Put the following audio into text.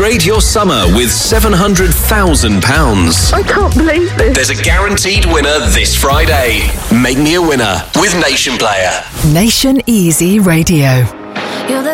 Upgrade your summer with £700,000. I can't believe this. There's a guaranteed winner this Friday. Make me a winner with Nation Player. Nation Easy Radio. You're the